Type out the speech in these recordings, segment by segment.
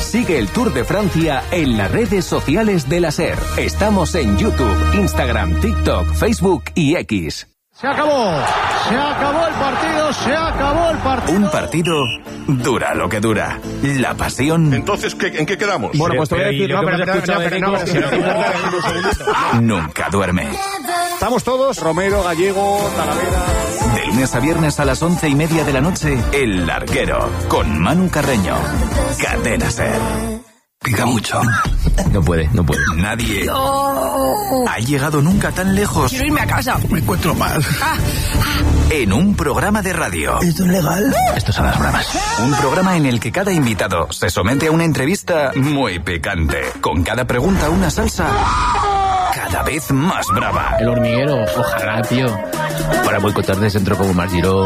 Sigue el Tour de Francia en las redes sociales de la SER. Estamos en YouTube, Instagram, TikTok, Facebook y X. Se acabó el partido. Un partido dura lo que dura. La pasión. Entonces, ¿en qué quedamos? Bueno, pues te voy a decir, Nunca duerme. Estamos todos, Romero, Gallego, Talavera. De lunes a viernes a las 11:30 de la noche, El Larguero, con Manu Carreño. Cadena SER. Pica mucho. No puede. Nadie ha llegado nunca tan lejos. Quiero irme a casa. Me encuentro mal. En un programa de radio. ¿Esto es legal? Estos son las bravas. Un programa en el que cada invitado se somete a una entrevista muy picante. Con cada pregunta una salsa cada vez más brava. El Hormiguero, ojalá, tío. Para boicotar de centro como Mar Giró.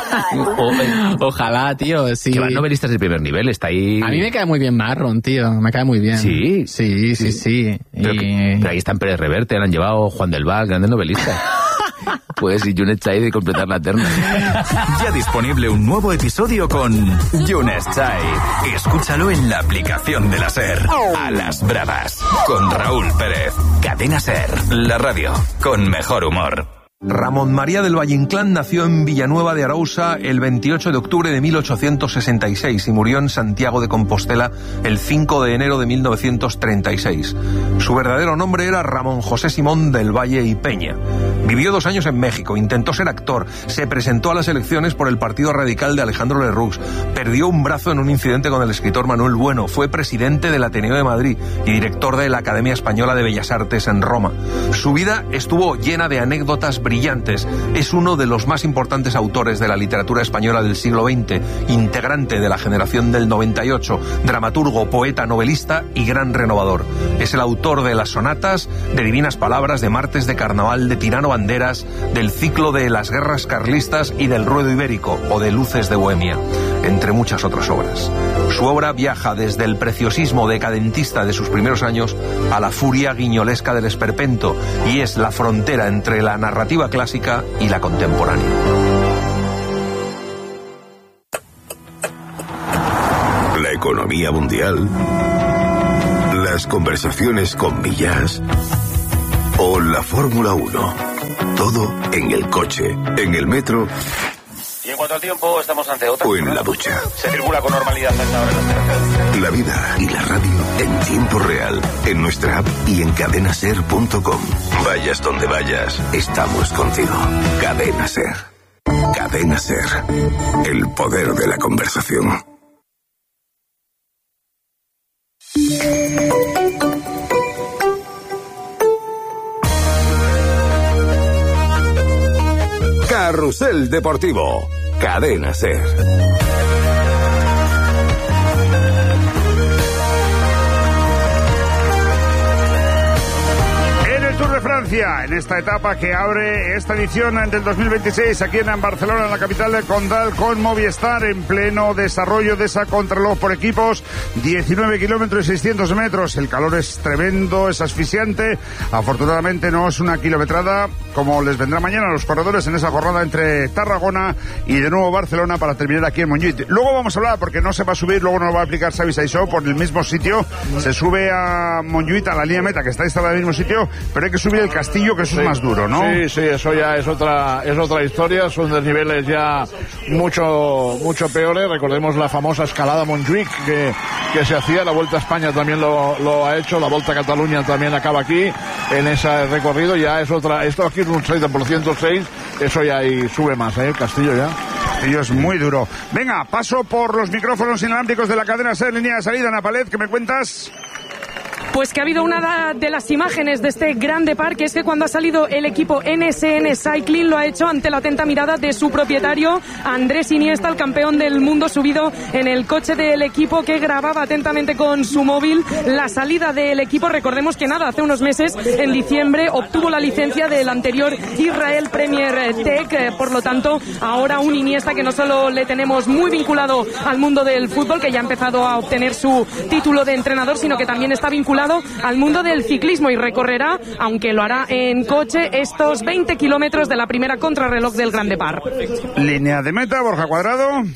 Ojalá, tío, sí. Que van novelistas de primer nivel, está ahí. A mí me cae muy bien Marron, tío. Me cae muy bien. ¿Sí? Sí. Pero ahí está en Pérez Reverte, le han llevado Juan del Val, grandes novelistas. Pues y Yunes Chai de completar la terna. Ya disponible un nuevo episodio con Yunes Chai. Escúchalo en la aplicación de la SER. A las bravas. Con Raúl Pérez. Cadena SER. La radio con mejor humor. Ramón María del Valle Inclán nació en Villanueva de Arousa el 28 de octubre de 1866 y murió en Santiago de Compostela el 5 de enero de 1936. Su verdadero nombre era Ramón José Simón del Valle y Peña. Vivió 2 años en México, intentó ser actor, se presentó a las elecciones por el Partido Radical de Alejandro Lerroux, perdió un brazo en un incidente con el escritor Manuel Bueno, fue presidente del Ateneo de Madrid y director de la Academia Española de Bellas Artes en Roma. Su vida estuvo llena de anécdotas brillantes. Es uno de los más importantes autores de la literatura española del siglo XX, integrante de la generación del 98, dramaturgo, poeta, novelista y gran renovador. Es el autor de las sonatas, de Divinas Palabras, de Martes de Carnaval, de Tirano Banderas, del ciclo de las guerras carlistas y del Ruedo Ibérico o de Luces de Bohemia, entre muchas otras obras. Su obra viaja desde el preciosismo decadentista de sus primeros años a la furia guiñolesca del esperpento y es la frontera entre la narrativa clásica y la contemporánea. La economía mundial, las conversaciones con Millás o la Fórmula 1. Todo en el coche, en el metro. Y en cuanto al tiempo, estamos ante otra. O en la ducha. Se circula con normalidad a esta hora en las carreteras. La vida y la radio en tiempo real, en nuestra app y en cadenaser.com. Vayas donde vayas, estamos contigo. Cadena Ser. Cadena Ser. El poder de la conversación. Carrusel Deportivo. Cadena SER. Tour de Francia, en esta etapa que abre esta edición del 2026 aquí en Barcelona, en la capital del Condal, con Movistar en pleno desarrollo de esa contrarreloj por equipos, 19 kilómetros y 600 metros. El calor es tremendo, es asfixiante. Afortunadamente no es una kilometrada como les vendrá mañana a los corredores en esa jornada entre Tarragona y de nuevo Barcelona para terminar aquí en Montjuïc. Luego vamos a hablar, porque no se va a subir, luego nos lo va a explicar Xavi Saissó, por el mismo sitio. Se sube a Montjuïc, a la línea meta, que está instalada en el mismo sitio, pero hay que subir el castillo, que eso es más duro, ¿no? Sí, eso ya es otra historia, son desniveles ya mucho peores. Recordemos la famosa escalada Montjuïc que se hacía, la Vuelta a España también lo ha hecho, la Volta a Cataluña también acaba aquí, en ese recorrido ya es otra, esto aquí es un 30%, eso ya ahí sube más, el castillo ya. Castillo es muy duro. Venga, paso por los micrófonos inalámbricos de la cadena SER, línea de salida. Ana Palet, ¿qué me cuentas? Pues que ha habido una de las imágenes de este grande parque, es que cuando ha salido el equipo NSN Cycling lo ha hecho ante la atenta mirada de su propietario Andrés Iniesta, el campeón del mundo, subido en el coche del equipo, que grababa atentamente con su móvil la salida del equipo. Recordemos que hace unos meses, en diciembre, obtuvo la licencia del anterior Israel Premier Tech, por lo tanto ahora un Iniesta que no solo le tenemos muy vinculado al mundo del fútbol, que ya ha empezado a obtener su título de entrenador, sino que también está vinculado al mundo del ciclismo y recorrerá, aunque lo hará en coche, estos 20 kilómetros de la primera contrarreloj del Grand Depart. Línea de meta, Borja Cuadrado.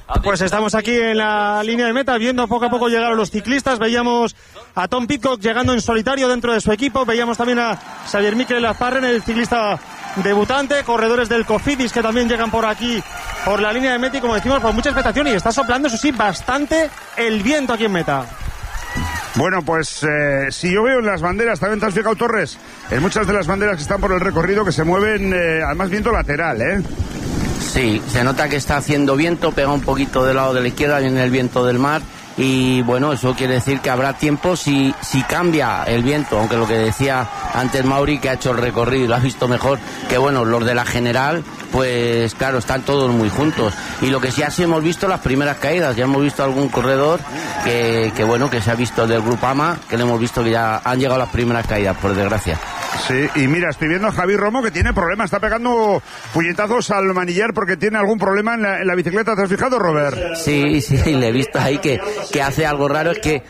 Pues estamos aquí en la línea de meta viendo poco a poco llegar a los ciclistas. Veíamos a Tom Pidcock llegando en solitario dentro de su equipo. Veíamos también a Xavier Mikel Azparren, el ciclista debutante. Corredores del Cofidis que también llegan por aquí, por la línea de meta. Y como decimos, por mucha expectación. Y está soplando, eso sí, bastante el viento aquí en meta. Bueno, pues si yo veo en las banderas, también te has fijado, Torres, en muchas de las banderas que están por el recorrido que se mueven, además viento lateral, ¿eh? Sí, se nota que está haciendo viento, pega un poquito del lado de la izquierda, viene el viento del mar y bueno, eso quiere decir que habrá tiempo si cambia el viento, aunque lo que decía antes Mauri, que ha hecho el recorrido y lo ha visto mejor, que bueno, los de la general, pues claro, están todos muy juntos. Y lo que sí así hemos visto las primeras caídas, ya hemos visto algún corredor que bueno, que se ha visto del Grupama, que le hemos visto que ya han llegado las primeras caídas, por desgracia. Sí, y mira, estoy viendo a Javi Romo que tiene problemas, está pegando puñetazos al manillar porque tiene algún problema en la bicicleta. ¿Te has fijado, Robert? Sí, le he visto ahí que hace algo raro, es que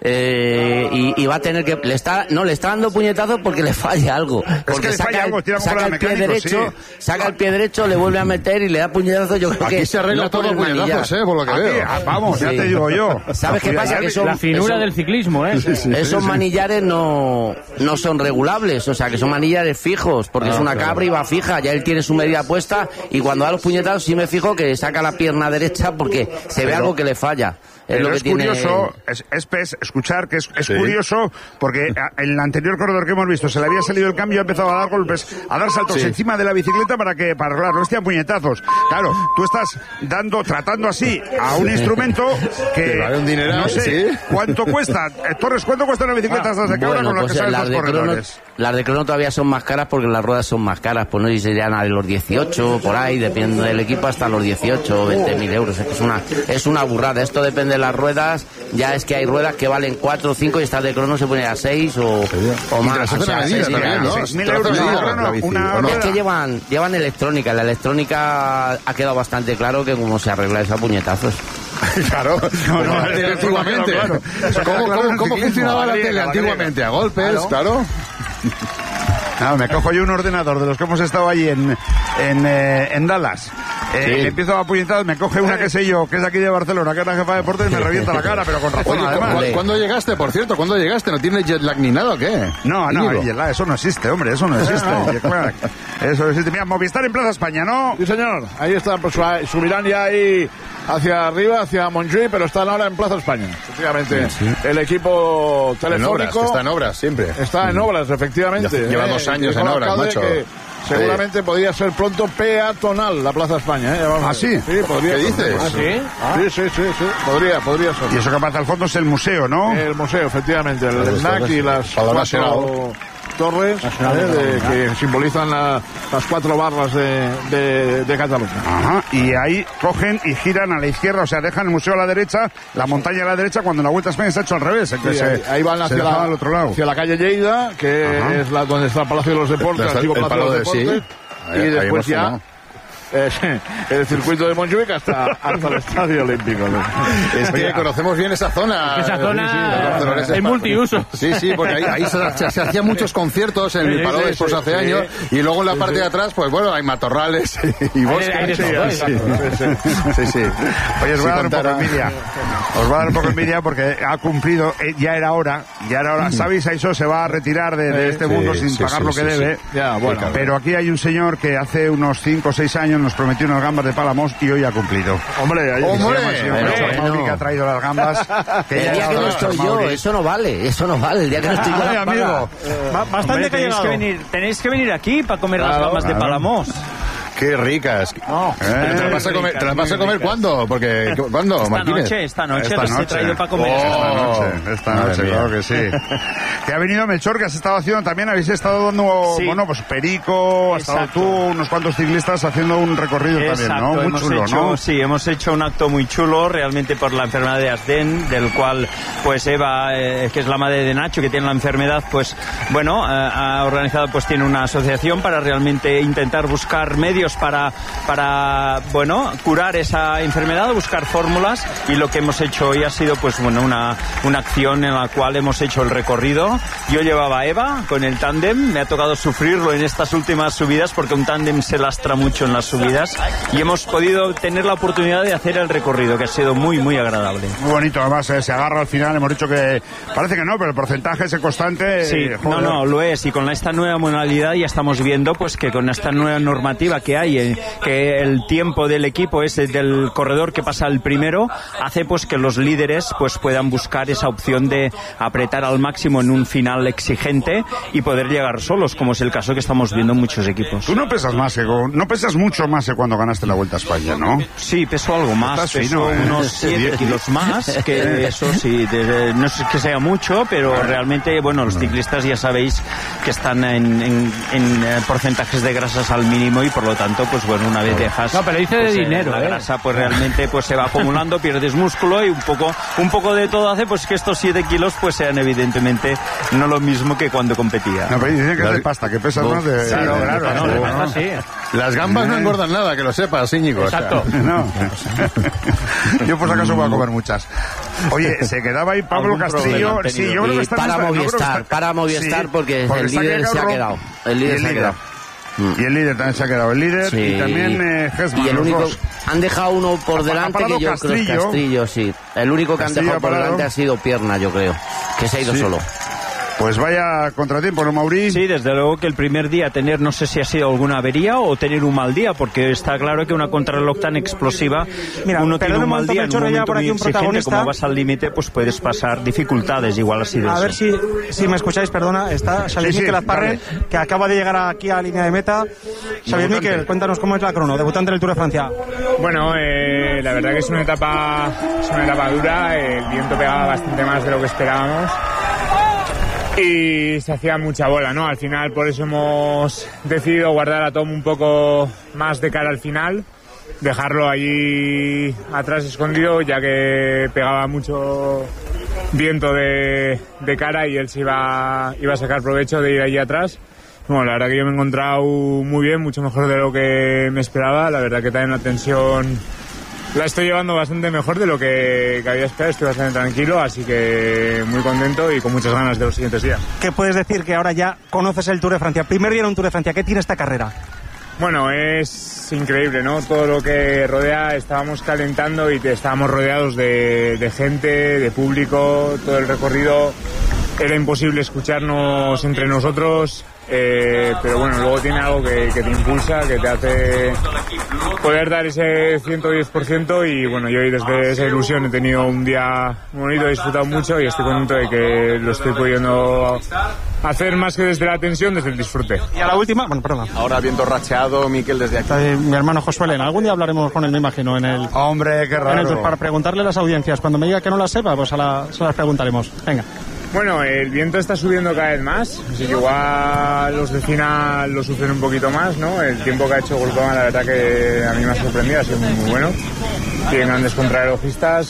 y va a tener que le está dando puñetazos porque le falla algo, porque saca el pie derecho, saca el pie derecho, le vuelve a meter y le da puñetazos. Yo creo aquí que se arregla no todo puñetazos, por lo que veo. Vamos, ya te digo yo. ¿Sabes qué pasa? Que son la finura del ciclismo, esos manillares no son regulables, o sea que son manillares fijos, porque es una cabra y va fija, ya él tiene su medida puesta y cuando da los puñetazos sí me fijo que saca la pierna derecha porque se ve algo que le falla. Pero es curioso, escuchar que es curioso porque en el anterior corredor que hemos visto se le había salido el cambio, ha empezado a dar golpes, a dar saltos encima de la bicicleta para arreglarlo, puñetazos. Claro, tú estás tratando así a un instrumento que vale un dineral, no sé cuánto cuesta. Torres, ¿cuánto cuesta una bicicleta estas de cabra con las que salen los corredores? Las de crono todavía son más caras porque las ruedas son más caras, pues no sé si serían a los 18, por ahí, dependiendo del equipo, hasta los 18 o 20.000 euros. Es una burrada, esto depende de las ruedas, ya es que hay ruedas que valen 4 o 5 y estas de crono se ponen a 6 o más. O sea, 6.000 euros de crono. Es que llevan electrónica, la electrónica ha quedado bastante claro que cómo se arregla esa puñetazos. Claro, antiguamente. ¿Cómo funcionaba la tele antiguamente? A golpes, claro. No, me cojo yo un ordenador de los que hemos estado allí en Dallas. Empiezo a puñetadas, me coge una que sé yo, que es aquí de Barcelona, que es la jefa de deportes y me revienta la cara, pero con razón. Oye, además. ¿Cuándo llegaste, por cierto? ¿Cuándo llegaste? ¿No tienes jet lag ni nada o qué? No, jet lag, eso no existe, hombre, eso no existe. Eso no existe. Mira, Movistar en Plaza España, ¿no? Sí, señor. Ahí está, pues subirán ya ahí hacia arriba, hacia Montjuïc, pero están ahora en Plaza España. Efectivamente, el equipo telefónico... Está en obras, siempre. Está en obras, efectivamente. Lleva 2 años en obras, macho. Seguramente podría ser pronto peatonal la Plaza España, ¿eh? ¿Ah, sí? Sí, podría. ¿Qué dices? ¿Ah, sí? Sí. Podría ser. Y eso que pasa al fondo es el museo, ¿no? El museo, efectivamente. El SNAC y las 4 torres que simbolizan las 4 barras de Cataluña. Ajá, y ahí cogen y giran a la izquierda, o sea, dejan el museo a la derecha, la montaña a la derecha, cuando en la Vuelta a España se ha hecho al revés. Ahí van al otro lado. Hacia la calle Lleida, que es donde está el Palacio de los Deportes, el antiguo Palacio de los Deportes. Sí. Y después ya... el circuito de Montjuïc hasta el Estadio Olímpico, ¿no? Es que conocemos bien esa zona. Esa zona es multiuso. Sí, porque ahí se hacían muchos conciertos en el Palau Expos hace años y luego en la parte de atrás, pues bueno, hay matorrales y bosques. Sí. Oye, os voy a dar un poco de envidia. Os voy a dar un poco de envidia porque ha cumplido, ya era hora. Sabéis, Aiso se va a retirar de este mundo sin pagar lo que debe. Pero aquí hay un señor que hace unos 5 o 6 años nos prometió unas gambas de Palamos y hoy ha cumplido. ¡Hombre! Que ha traído las gambas. El día que no estoy yo, eso no vale. El día que no estoy yo, amigo. Bastante que ha llegado. Tenéis que venir aquí para comer las gambas de Palamos. ¡Qué ricas! ¿Te las vas a comer cuándo? Porque, ¿cuándo, Martínez? Esta noche he traído para comer. Esta noche, claro que sí. Que ha venido Melchor, que has estado haciendo también, habéis estado dando, pues Perico, has estado tú, unos cuantos ciclistas haciendo un recorrido también, ¿no? Muy chulo, ¿no? Sí, hemos hecho un acto muy chulo, realmente por la enfermedad de Asden, del cual, pues Eva, que es la madre de Nacho, que tiene la enfermedad, pues, bueno, ha organizado, pues tiene una asociación para realmente intentar buscar medios estudios para bueno, curar esa enfermedad, buscar fórmulas, y lo que hemos hecho hoy ha sido pues bueno, una acción en la cual hemos hecho el recorrido. Yo llevaba a Eva con el tándem, me ha tocado sufrirlo en estas últimas subidas porque un tándem se lastra mucho en las subidas, y hemos podido tener la oportunidad de hacer el recorrido, que ha sido muy, muy agradable. Muy bonito, además se agarra al final, hemos dicho que parece que no, pero el porcentaje ese constante... Sí, no, lo es, y con esta nueva modalidad ya estamos viendo pues que con esta nueva normativa que hay, que el tiempo del equipo es del corredor que pasa el primero, hace pues que los líderes pues puedan buscar esa opción de apretar al máximo en un final exigente y poder llegar solos, como es el caso que estamos viendo en muchos equipos. Tú no pesas más, no pesas mucho más que cuando ganaste la Vuelta a España, ¿no? Sí, peso algo más, peso unos 7 kilos más, que eso sí, no es que sea mucho, pero realmente, bueno, los ciclistas ya sabéis que están en porcentajes de grasas al mínimo, y por lo tanto, pues bueno, una vez dejas... No, pero dice de dinero, la grasa pues realmente pues se va acumulando, pierdes músculo, y un poco de todo hace pues que estos 7 kilos pues sean evidentemente no lo mismo que cuando competía. No, pero dicen que es de pasta, que pesas más de... Claro, sí. Las gambas no engordan nada, que lo sepas, Íñigo. Exacto. O sea, no. Yo por si acaso voy a comer muchas. Oye, se quedaba ahí Pablo Castillo. Sí, yo creo que está para Movistar, porque el líder se ha quedado. El líder se ha quedado. Y el líder también se ha quedado. El líder sí. Y también Hesman. Y el único... Han dejado uno por delante, que yo creo que es Castillo, sí. El único que han dejado por delante ha sido Pierna, yo creo. Que se ha ido solo. Pues vaya contratiempo, ¿no, Mauri? Sí, desde luego que el primer día tener, no sé si ha sido alguna avería o tener un mal día, porque está claro que una contrarreloj tan explosiva, mira, uno tiene un mal día, en un momento por aquí muy un exigente, protagonista. como vas al límite, pues puedes pasar dificultades, igual así de A eso. ver si me escucháis, perdona, está Xavier Miquel Azparren, que acaba de llegar aquí a línea de meta. Xavier Miquel, cuéntanos cómo es la crono, debutante del Tour de Francia. Bueno, la verdad que es una etapa dura, el viento pegaba bastante más de lo que esperábamos. Y se hacía mucha bola, ¿no? Al final, por eso hemos decidido guardar a Tom un poco más de cara al final, dejarlo allí atrás escondido, ya que pegaba mucho viento de cara y él se iba a sacar provecho de ir allí atrás. Bueno, la verdad que yo me he encontrado muy bien, mucho mejor de lo que me esperaba. La verdad que también la tensión la estoy llevando bastante mejor de lo que había esperado, estoy bastante tranquilo, así que muy contento y con muchas ganas de los siguientes días. ¿Qué puedes decir que ahora ya conoces el Tour de Francia? Primer día en un Tour de Francia, ¿qué tiene esta carrera? Bueno, es increíble, ¿no? Todo lo que rodea, estábamos calentando y estábamos rodeados de gente, de público, todo el recorrido era imposible escucharnos entre nosotros. Pero bueno, luego tiene algo que te impulsa, que te hace poder dar ese 110%, y bueno, yo desde esa ilusión he tenido un día bonito, he disfrutado mucho y estoy contento de que lo estoy pudiendo hacer más que desde la tensión, desde el disfrute. Y a la última, bueno, perdón. Ahora viento racheado, Miquel, desde aquí. Mi hermano Josué Lena, algún día hablaremos con él, me imagino, en el... Hombre, qué raro. En el, para preguntarle a las audiencias, cuando me diga que no las sepa, pues se las preguntaremos. Venga. Bueno, el viento está subiendo cada vez más, así que igual los de final lo sufren un poquito más, ¿no? El tiempo que ha hecho Groupama, la verdad que a mí me ha sorprendido, ha sido muy, muy bueno. Tienen grandes contrarrelojistas,